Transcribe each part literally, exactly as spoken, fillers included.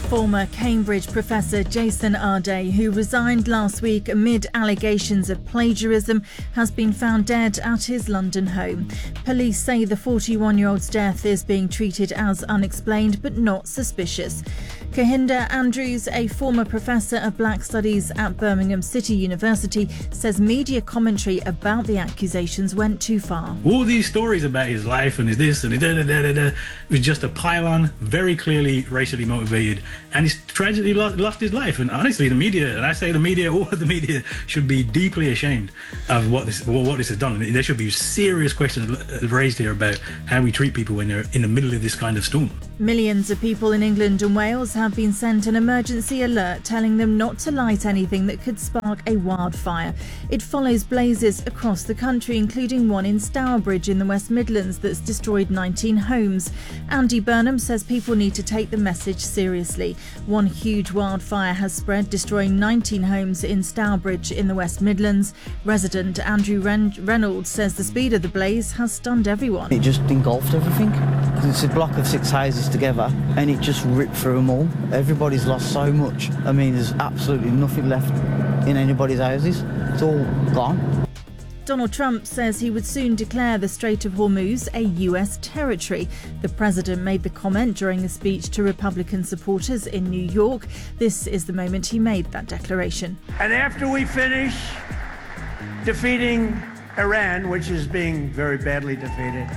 Former Cambridge professor Jason Arday, who resigned last week amid allegations of plagiarism, has been found dead at his London home. Police say the forty-one-year-old's death is being treated as unexplained but not suspicious. Kahinda Andrews, a former professor of Black Studies at Birmingham City University, says media commentary about the accusations went too far. All these stories about his life and his this and his da da da da da was just a pile-on, very clearly racially motivated, and he's tragically lost, lost his life. And honestly, the media, and I say the media, all of the media should be deeply ashamed of what this what this has done. There should be serious questions raised here about how we treat people when they're in the middle of this kind of storm. Millions of people in England and Wales have been sent an emergency alert telling them not to light anything that could spark a wildfire. It follows blazes across the country, including one in Stourbridge in the West Midlands that's destroyed nineteen homes. Andy Burnham says people need to take the message seriously. One huge wildfire has spread, destroying nineteen homes in Stourbridge in the West Midlands. Resident Andrew Ren- Reynolds says the speed of the blaze has stunned everyone. It just engulfed everything. It's a block of six houses together and it just ripped through them all. Everybody's lost so much. I mean, there's absolutely nothing left in anybody's houses. It's all gone. Donald Trump says he would soon declare the Strait of Hormuz a U S territory. The president made the comment during a speech to Republican supporters in New York. This is the moment he made that declaration. And after we finish defeating Iran, which is being very badly defeated,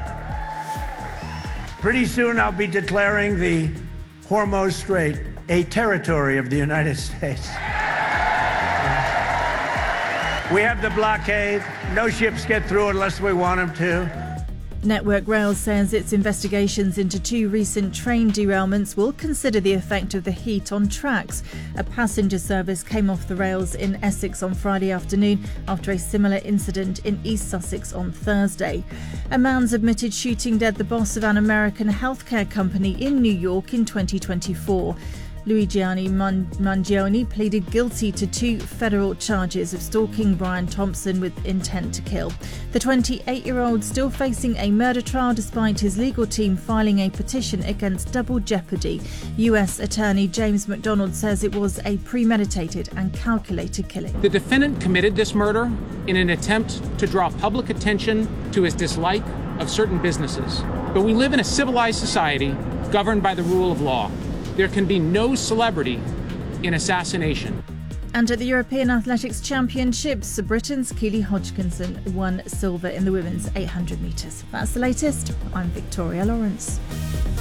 pretty soon I'll be declaring the Hormuz Strait a territory of the United States. We have the blockade. No ships get through unless we want them to. Network Rail says its investigations into two recent train derailments will consider the effect of the heat on tracks. A passenger service came off the rails in Essex on Friday afternoon after a similar incident in East Sussex on Thursday. A man's admitted shooting dead the boss of an American healthcare company in New York in twenty twenty-four. Luigiani Man- Mangione pleaded guilty to two federal charges of stalking Brian Thompson with intent to kill. The twenty-eight-year-old still facing a murder trial despite his legal team filing a petition against double jeopardy. U S Attorney James McDonald says it was a premeditated and calculated killing. The defendant committed this murder in an attempt to draw public attention to his dislike of certain businesses. But we live in a civilized society governed by the rule of law. There can be no celebrity in assassination. And at the European Athletics Championships, Britain's Keely Hodgkinson won silver in the women's eight hundred metres. That's the latest. I'm Victoria Lawrence.